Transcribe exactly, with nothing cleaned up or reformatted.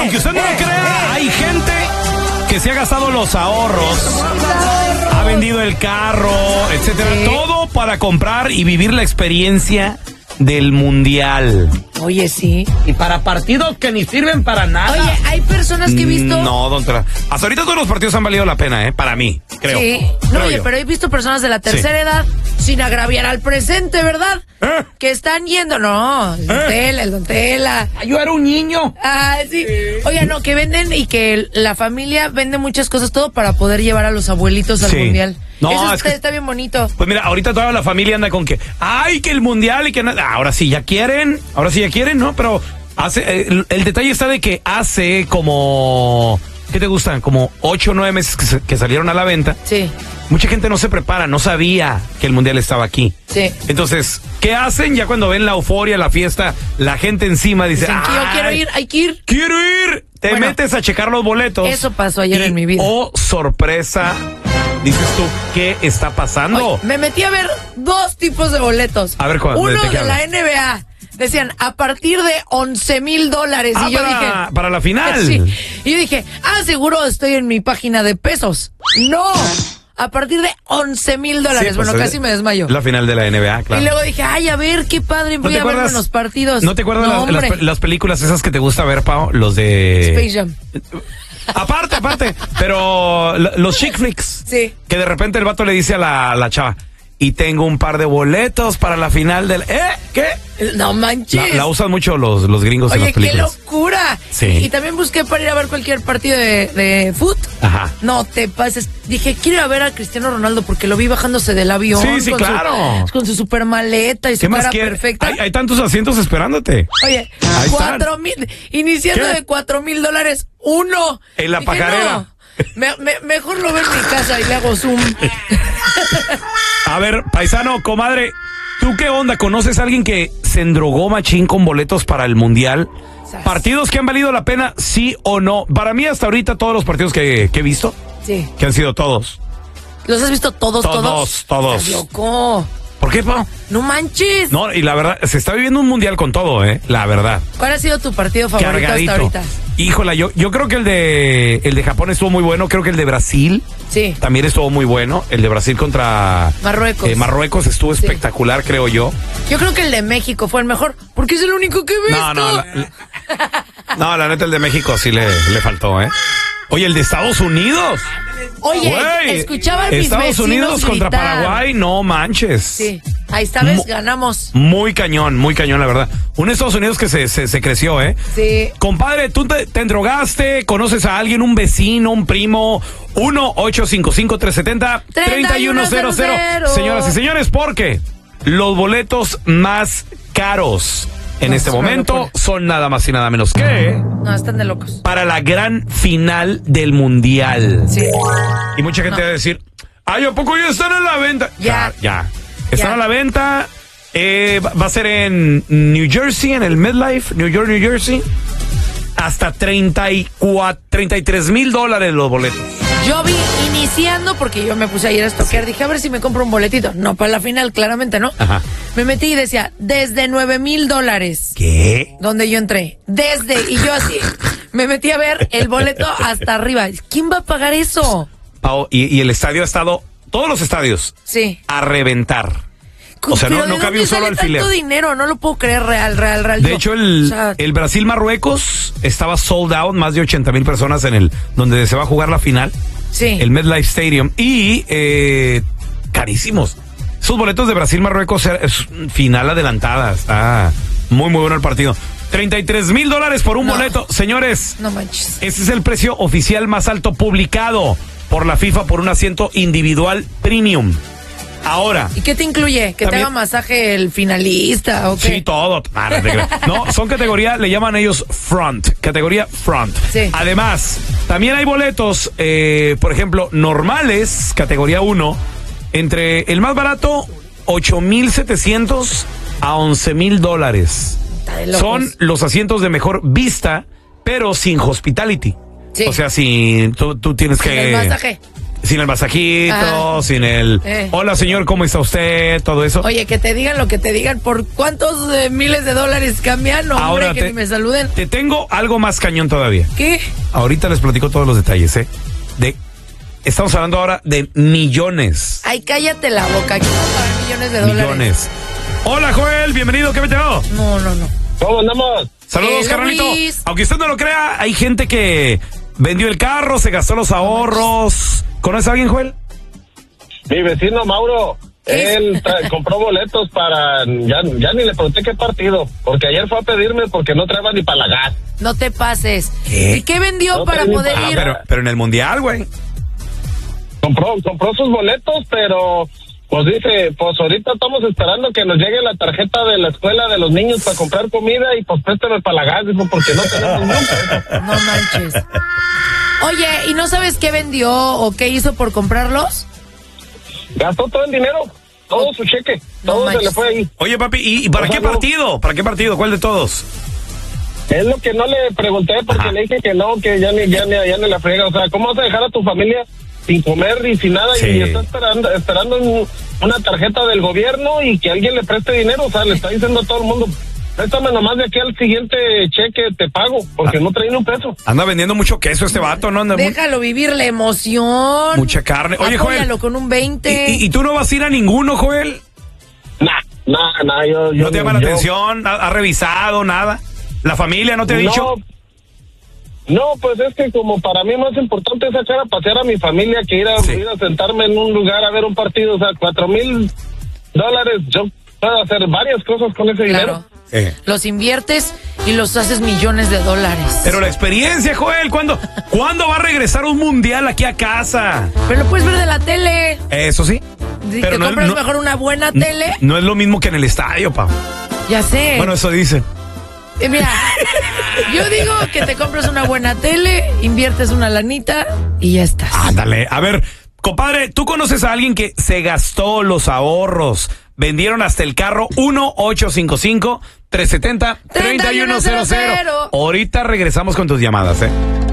aunque usted no lo crea, hay gente que se ha gastado los ahorros, ha vendido el carro, etcétera, sí. Todo para comprar y vivir la experiencia del mundial. Oye, sí. Y para partidos que ni sirven para nada. Oye, hay personas que he visto... No, don Tela. Hasta ahorita todos los partidos han valido la pena, ¿eh? Para mí, creo. Sí. No, creo oye, yo. pero he visto personas de la tercera sí. edad, sin agraviar al presente, ¿verdad? ¿Eh? Que están yendo... No, el Don ¿Eh? Tela, el Don Tela. Yo era un niño. Ah, sí. Oye, no, que venden y que la familia vende muchas cosas, todo para poder llevar a los abuelitos al Sí. mundial. No, Eso es está, que- está bien bonito. Pues mira, ahorita toda la familia anda con que, ay, que el mundial y que nada. Ahora sí ya quieren, ahora sí ya quieren, ¿no? Pero hace, el, el detalle está de que hace como, ¿qué te gustan? Como ocho o nueve meses que, se- que salieron a la venta. Sí, Mucha gente no se prepara, no sabía que el mundial estaba aquí. sí. Entonces, ¿qué hacen? Ya cuando ven la euforia, la fiesta, la gente encima dice, Dicen que yo "Ay, quiero ir, hay que ir. ¡Quiero ir! Te Bueno, metes a checar los boletos. eso pasó ayer y, en mi vida. Oh, sorpresa. Dices tú, ¿qué está pasando? Oye, me metí a ver dos tipos de boletos. A ver, ¿cuál? Uno ¿de qué de la hablas? N B A. Decían, a partir de once mil dólares. Ah, Y yo para, dije... para la final. Sí. Y yo dije, ah, seguro estoy en mi página de pesos. No, a partir de once mil dólares. Sí, pues, bueno, es casi me desmayo. La final de la N B A, claro. Y luego dije, ay, a ver, qué padre, ¿No voy te a ver acuerdas- los partidos. ¿No te acuerdas No, las, las, hombre. las películas esas que te gusta ver, Pao? Los de... Space Jam. Aparte, aparte. Pero lo- los chick flicks. Sí. Que de repente el vato le dice a la, a la chava, y tengo un par de boletos para la final del... ¿Eh? ¿Qué? No manches. La, la usan mucho los, los gringos en Oye, las qué películas. locura. Sí. Y también busqué para ir a ver cualquier partido de, de fútbol. Ajá. No te pases. Dije, quiero ir a ver a Cristiano Ronaldo porque lo vi bajándose del avión. Sí, sí, con claro. Su, con su super maleta y ¿Qué su más cara quieres? perfecta. Hay, hay tantos asientos esperándote. Oye, Ahí cuatro mil, iniciando ¿Qué? de cuatro mil dólares, uno. En la Dije, pajarera. no, me- me- mejor lo veo en mi casa y le hago zoom. A ver, paisano, comadre, ¿tú qué onda? ¿Conoces a alguien que se endrogó machín con boletos para el mundial? Sas. ¿Partidos que han valido la pena, sí o no? Para mí, hasta ahorita, todos los partidos que, que he visto, Sí. que han sido todos. ¿Los has visto todos, todos? Todos, todos. Estás loco. ¿Por qué, Pao? No manches. No, y la verdad, se está viviendo un mundial con todo, ¿eh? La verdad. ¿Cuál ha sido tu partido favorito Cargadito. hasta ahorita? Híjola, yo, yo creo que el de el de Japón estuvo muy bueno. Creo que el de Brasil Sí. también estuvo muy bueno. El de Brasil contra Marruecos. eh, Marruecos estuvo Sí. espectacular, creo yo. Yo creo que el de México fue el mejor, porque es el único que he visto. No, no, la, la- no, la neta el de México sí le, le faltó, ¿eh? Oye, el de Estados Unidos. Oye, Güey, escuchaba a mis Estados vecinos Unidos contra gritar. Paraguay, no manches. Sí, ahí esta vez Mo- ganamos. Muy cañón, muy cañón, la verdad. Un Estados Unidos que se, se, se creció, ¿eh? Sí. Compadre, tú te, te endrogaste, conoces a alguien, un vecino, un primo. uno ocho cinco cinco tres siete cero tres uno cero cero. Señoras y señores, porque los boletos más caros en No, este es una momento locura. son nada más y nada menos que No, están de locos. para la gran final del mundial. Sí. Y mucha gente No. va a decir, ay, ¿a poco ya están a la venta? Ya. Ya, ya. Están Ya. a la venta. Eh, va va a ser en New Jersey, en el MetLife, New York, New Jersey. Hasta treinta y cuatro, treinta y tres mil dólares los boletos. Yo vi iniciando, porque yo me puse ayer a estoquear, dije a ver si me compro un boletito. No, para la final, claramente, ¿no? Ajá. Me metí y decía, desde nueve mil dólares. ¿Qué? Donde yo entré. Desde, y yo así, me metí a ver el boleto hasta arriba. ¿Quién va a pagar eso? Pao, y, y el estadio ha estado, todos los estadios, Sí. a reventar. O sea, no- Pero no ¿de cabía dónde un solo sale alfiler. tanto dinero? No lo puedo creer, real, real, real. De Yo, hecho, el, o sea, el Brasil-Marruecos estaba sold out, más de ochenta mil personas en el, donde se va a jugar la final. sí. El MetLife Stadium. Y eh, carísimos. Esos boletos de Brasil-Marruecos es final adelantada. Está muy, muy bueno el partido. treinta y tres mil dólares por un No. boleto. Señores, No manches. ese es el precio oficial más alto publicado por la FIFA por un asiento individual premium. Ahora. ¿Y qué te incluye? ¿Que te También- haga masaje el finalista o qué? Sí, todo. Ah, no te creas. No, son categoría, le llaman ellos front, categoría front. Sí. Además, también hay boletos, eh, por ejemplo, normales, categoría uno, entre el más barato, ocho mil setecientos a once mil dólares. Está de locos. Son los asientos de mejor vista, pero sin hospitality. Sí. O sea, si tú, tú tienes Sin que... el masaje. Sin el masajito, Ah. sin el... Eh. Hola, señor, ¿cómo está usted? Todo eso. Oye, que te digan lo que te digan, ¿por cuántos eh, miles de dólares cambian? Hombre, Ahora que te- ni me saluden. Te tengo algo más cañón todavía. ¿Qué? Ahorita les platico todos los detalles, ¿eh? De, estamos hablando ahora de millones. Ay, cállate la boca, aquí no pagan millones de dólares. Millones. Hola, Joel, bienvenido, ¿qué me te hago? No, no, no. ¿Cómo andamos? Saludos, Hello, carnalito. Luis. Aunque usted no lo crea, hay gente que vendió el carro, se gastó los ahorros. ¿Conoces a alguien, Joel? Mi vecino Mauro, ¿Qué? él tra- compró boletos para... Ya, ya ni le pregunté qué partido, porque ayer fue a pedirme porque no traía ni para la gas. No te pases. ¿Qué? ¿Y qué vendió No para tengo ni poder para- Ah, ir? pero, pero en el mundial, güey. Compró, compró sus boletos, pero... Pues dice, pues ahorita estamos esperando que nos llegue la tarjeta de la escuela de los niños para comprar comida y pues préstame para la gas, dijo, porque no tenemos ni un peso. No manches. Oye, ¿y no sabes qué vendió o qué hizo por comprarlos? Gastó todo el dinero, todo su cheque, No todo se manches. le fue ahí. Oye, papi, ¿y, y para O sea, qué no. partido? ¿Para qué partido? ¿Cuál de todos? Es lo que no le pregunté porque Ajá. le dije que no, que ya ni, ya ni, ya ni la friega. O sea, ¿cómo vas a dejar a tu familia sin comer y sin nada? Sí. Y está esperando, esperando un- una tarjeta del gobierno y que alguien le preste dinero. O sea, le está diciendo a todo el mundo, préstame nomás de aquí al siguiente cheque, te pago, porque no trae ni un peso. Anda vendiendo mucho queso este vato, ¿no? Anda mu- Déjalo vivir la emoción. mucha carne. Oye, Joel. Apóyalo con un veinte. ¿Y, y, y tú no vas a ir a ninguno, Joel? Nah, nah, nah, yo... yo ¿No te llama la yo- atención? ¿Ha, ha revisado nada? ¿La familia no te ha dicho? No, no, pues es que como para mí más importante es sacar a pasear a mi familia que ir a, Sí. ir a sentarme en un lugar a ver un partido. O sea, cuatro mil dólares, yo puedo hacer varias cosas con ese dinero. Claro. Eh. Los inviertes y los haces millones de dólares. Pero la experiencia, Joel, ¿cuándo, ¿cuándo va a regresar un mundial aquí a casa? Pero lo puedes ver de la tele. Eso sí. Si Pero te no- compras no- mejor una buena tele. No es lo mismo que en el estadio, pa. Ya sé. Bueno, eso dicen. Eh, mira, yo digo que te compras una buena tele, inviertes una lanita y ya estás. Ándale. A ver, compadre, ¿tú conoces a alguien que se gastó los ahorros? Vendieron hasta el carro. Uno ocho cinco cinco, tres siete cero, tres uno cero cero. Ahorita regresamos con tus llamadas, ¿eh?